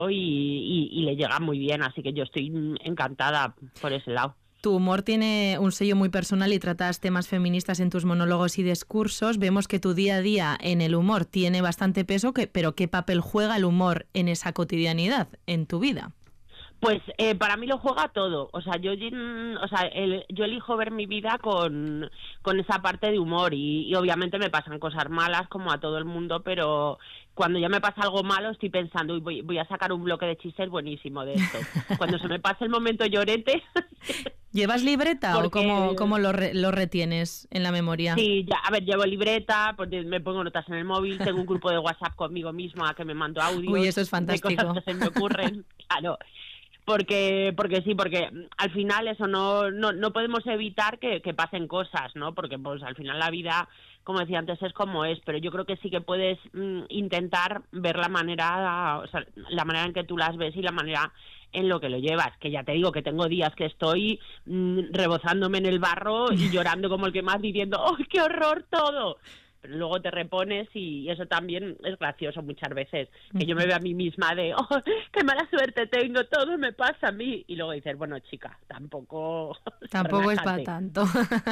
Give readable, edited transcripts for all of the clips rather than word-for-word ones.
y le llega muy bien, así que yo estoy encantada por ese lado. Tu humor tiene un sello muy personal y tratas temas feministas en tus monólogos y discursos. Vemos que tu día a día en el humor tiene bastante peso, pero ¿qué papel juega el humor en esa cotidianidad, en tu vida? Pues para mí lo juega todo, o sea, yo elijo ver mi vida con esa parte de humor y obviamente me pasan cosas malas como a todo el mundo, pero cuando ya me pasa algo malo estoy pensando, voy a sacar un bloque de chistes buenísimo de esto. Cuando se me pasa el momento llorete... ¿Llevas libreta porque... o cómo lo retienes en la memoria? Sí, ya, a ver, llevo libreta, pues me pongo notas en el móvil, tengo un grupo de WhatsApp conmigo misma que me mando audios. Uy, eso es fantástico. De cosas que se me ocurren, claro. Porque al final eso no podemos evitar que pasen cosas, ¿no? Porque pues al final la vida, como decía antes, es como es, pero yo creo que sí que puedes intentar ver la manera en que tú las ves y la manera en lo que lo llevas, que ya te digo que tengo días que estoy rebozándome en el barro y llorando como el que más diciendo ¡oh, qué horror todo! Pero luego te repones y eso también es gracioso muchas veces, que yo me veo a mí misma de ¡oh, qué mala suerte tengo! Todo me pasa a mí. Y luego dices, bueno, chica, tampoco es para tanto.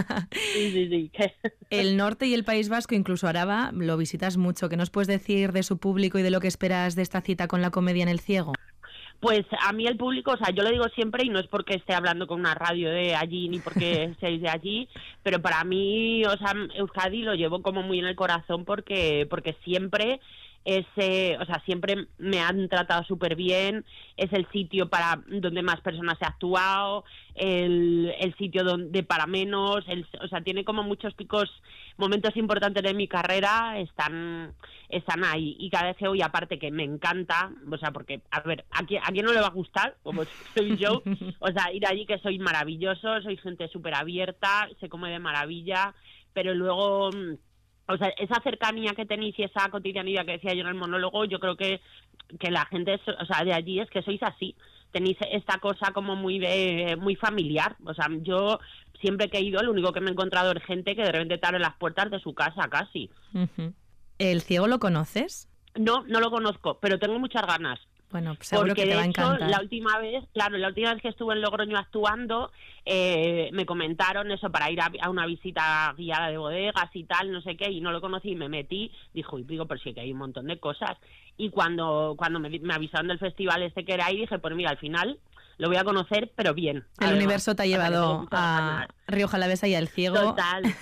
Sí. El norte y el País Vasco, incluso Araba, lo visitas mucho. ¿Qué nos puedes decir de su público y de lo que esperas de esta cita con la comedia en El Ciego? Pues a mí el público, o sea, yo lo digo siempre y no es porque esté hablando con una radio de allí ni porque seáis de allí, pero para mí, o sea, Euskadi lo llevo como muy en el corazón porque siempre siempre me han tratado súper bien, es el sitio donde más personas he actuado, el sitio donde para menos, tiene como muchos momentos importantes de mi carrera están ahí, y cada vez que voy, aparte que me encanta, o sea, porque, a ver, ¿a quién no le va a gustar? Como soy yo, o sea, ir allí, que soy maravilloso, soy gente súper abierta, se come de maravilla, pero luego... O sea, esa cercanía que tenéis y esa cotidianidad que decía yo en el monólogo, yo creo que la gente, de allí es que sois así. Tenéis esta cosa como muy familiar. O sea, yo siempre que he ido, lo único que me he encontrado es gente que de repente te abre las puertas de su casa casi. Uh-huh. ¿El Ciego lo conoces? No lo conozco, pero tengo muchas ganas. Bueno, seguro porque que te va a encantar. Porque de hecho, la última vez que estuve en Logroño actuando, me comentaron eso para ir a una visita guiada de bodegas y tal, no sé qué, y no lo conocí y me metí, digo, pero sí que hay un montón de cosas. Y cuando me avisaron del festival este que era ahí, dije, pues mira, al final lo voy a conocer, pero bien. El universo te ha llevado a Rioja Alavesa y a El Ciego.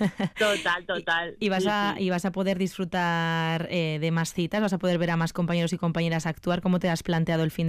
Total. Y vas a poder disfrutar de más citas, vas a poder ver a más compañeros y compañeras actuar. ¿Cómo te has planteado el fin